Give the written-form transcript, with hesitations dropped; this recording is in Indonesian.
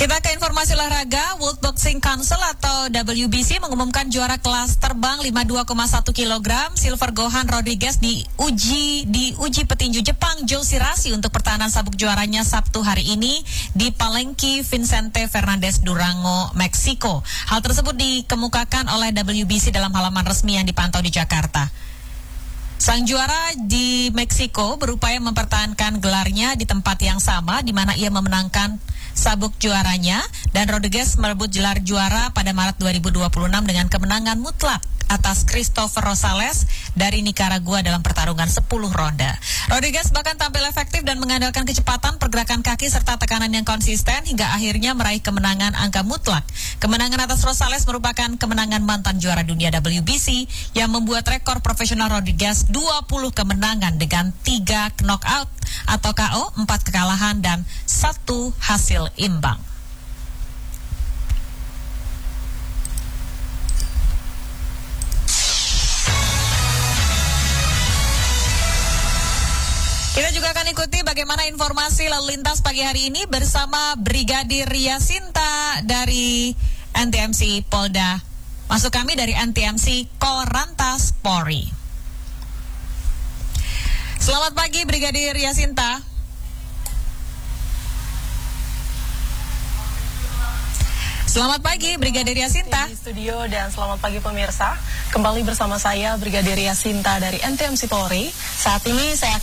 Kita ke informasi olahraga. World Boxing Council atau WBC mengumumkan juara kelas terbang 52,1 kg Silver Gohan Rodriguez diuji petinju Jepang Joe Shirashi untuk pertahanan sabuk juaranya Sabtu hari ini di Palenque Vicente Fernandez Durango, Meksiko. Hal tersebut dikemukakan oleh WBC dalam halaman resmi yang dipantau di Jakarta. Sang juara di Meksiko berupaya mempertahankan gelarnya di tempat yang sama di mana ia memenangkan sabuk juaranya, dan Rodriguez merebut gelar juara pada Maret 2026 dengan kemenangan mutlak atas Christopher Rosales dari Nicaragua dalam pertarungan 10 ronde. Rodriguez bahkan tampil efektif dan mengandalkan kecepatan, pergerakan kaki serta tekanan yang konsisten hingga akhirnya meraih kemenangan angka mutlak. Kemenangan atas Rosales merupakan kemenangan mantan juara dunia WBC yang membuat rekor profesional Rodriguez 20 kemenangan dengan 3 knockout atau KO, 4 kekalahan dan 1 hasil imbang. Kita juga akan ikuti bagaimana informasi lalu lintas pagi hari ini bersama Brigadir Yasinta dari NTMC Polda. Masuk kami dari NTMC Korlantas Polri. Selamat pagi Brigadir Yasinta. Selamat pagi Brigadir Yasinta. Di studio dan selamat pagi pemirsa. Kembali bersama saya Brigadir Yasinta dari NTMC Polri. Saat ini saya akan